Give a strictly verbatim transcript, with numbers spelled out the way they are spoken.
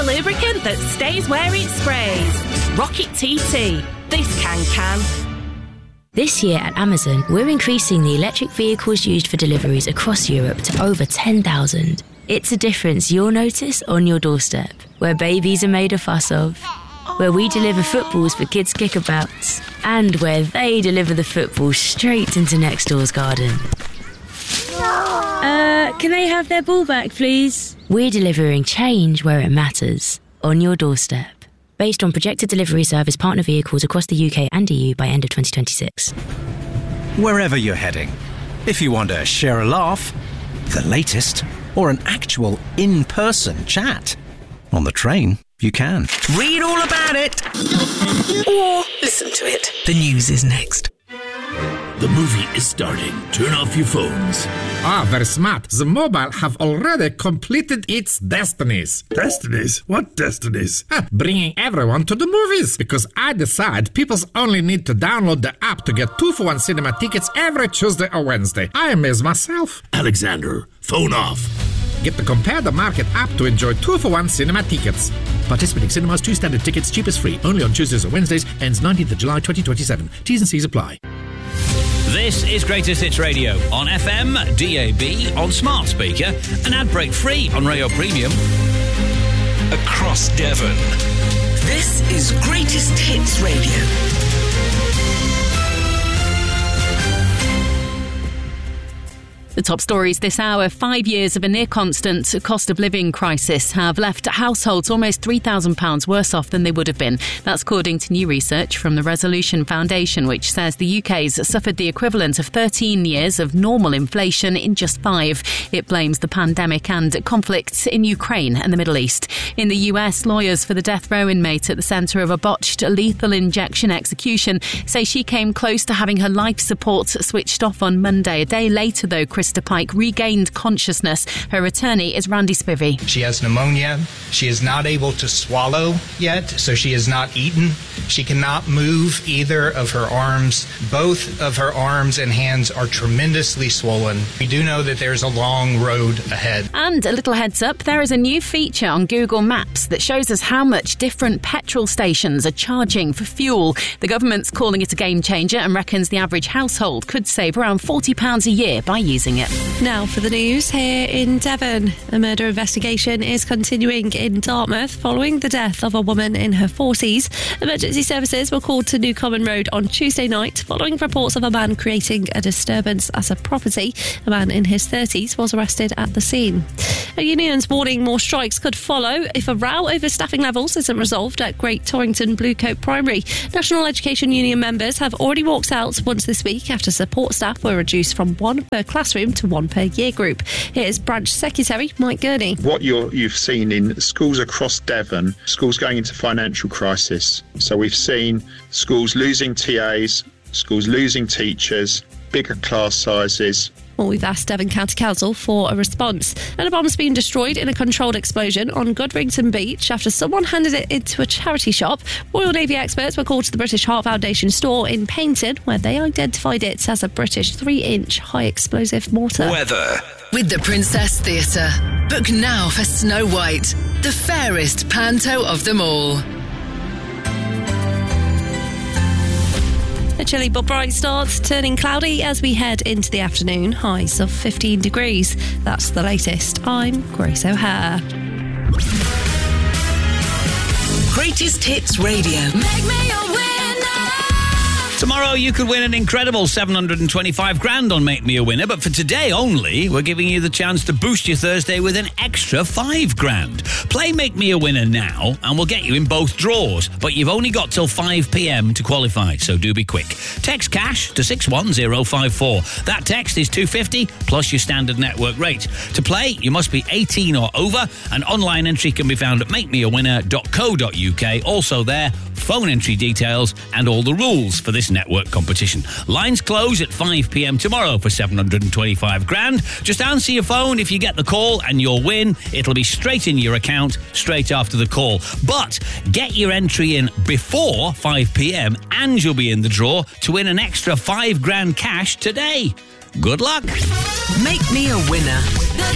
lubricant that stays where it sprays. Rocket T T. This can can. This year at Amazon, we're increasing the electric vehicles used for deliveries across Europe to over ten thousand. It's a difference you'll notice on your doorstep, where babies are made a fuss of, where we deliver footballs for kids' kickabouts, and where they deliver the football straight into next door's garden. Uh, can they have their ball back, please? We're delivering change where it matters, on your doorstep. Based on projected delivery service partner vehicles across the U K and E U by end of twenty twenty-six. Wherever you're heading, if you want to share a laugh, the latest, or an actual in-person chat, on the train, you can. Read all about it! Or listen to it. The news is next. The movie is starting. Turn off your phones. Ah, very smart. The mobile have already completed its destinies. Destinies? What destinies? Ah, bringing everyone to the movies. Because I decide people only need to download the app to get two for one cinema tickets every Tuesday or Wednesday. I amaze myself. Alexander, phone off. Get the Compare the Market app to enjoy two for one cinema tickets. Participating cinemas, two standard tickets, cheapest free. Only on Tuesdays or Wednesdays. Ends nineteenth of July twenty twenty-seven. T's and C's apply. This is Greatest Hits Radio on F M, D A B, on smart speaker, and ad break free on Rayo Premium. Across Devon. This is Greatest Hits Radio. The top stories this hour. Five years of a near-constant cost of living crisis have left households almost three thousand pounds worse off than they would have been. That's according to new research from the Resolution Foundation, which says the U K's suffered the equivalent of thirteen years of normal inflation in just five. It blames the pandemic and conflicts in Ukraine and the Middle East. In the U S, lawyers for the death row inmate at the centre of a botched lethal injection execution say she came close to having her life support switched off on Monday. A day later, though, Krista Pike regained consciousness. Her attorney is Randy Spivey. She has pneumonia. She is not able to swallow yet, so she has not eaten. She cannot move either of her arms. Both of her arms and hands are tremendously swollen. We do know that there's a long road ahead. And a little heads up, there is a new feature on Google Maps that shows us how much different petrol stations are charging for fuel. The government's calling it a game changer and reckons the average household could save around forty pounds a year by using it. Now for the news here in Devon. A murder investigation is continuing in Dartmouth following the death of a woman in her forties. Emergency services were called to New Common Road on Tuesday night following reports of a man creating a disturbance at a property. A man in his thirties was arrested at the scene. A union's warning more strikes could follow if a row over staffing levels isn't resolved at Great Torrington Bluecoat Primary. National Education Union members have already walked out once this week after support staff were reduced from one per classroom to one per year group. Here's Branch Secretary Mike Gurney. What you're, you've seen in schools across Devon, schools going into financial crisis. So we've seen schools losing T As, schools losing teachers, bigger class sizes. Well, we've asked Devon County Council for a response. And a bomb's been destroyed in a controlled explosion on Godrington Beach after someone handed it into a charity shop. Royal Navy experts were called to the British Heart Foundation store in Paignton, where they identified it as a British three-inch high-explosive mortar. Weather. With the Princess Theatre. Book now for Snow White, the fairest panto of them all. A chilly but bright start, turning cloudy as we head into the afternoon. Highs of fifteen degrees. That's the latest. I'm Grace O'Hare. Greatest Hits Radio. Make me a winner. Tomorrow you could win an incredible seven hundred twenty-five grand on Make Me a Winner, but for today only, we're giving you the chance to boost your Thursday with an extra five grand. Play Make Me a Winner now and we'll get you in both draws, but you've only got till five p.m. to qualify, so do be quick. Text cash to six one zero five four. That text is two hundred fifty plus your standard network rate. To play, you must be eighteen or over, and online entry can be found at make me a winner dot co dot uk. Also there, phone entry details and all the rules for this network competition. Lines close at five p.m. tomorrow for seven hundred twenty-five grand. Just answer your phone if you get the call and you'll win. It'll be straight in your account straight after the call. But get your entry in before five p.m. and you'll be in the draw to win an extra five grand cash today. Good luck. Make me a winner.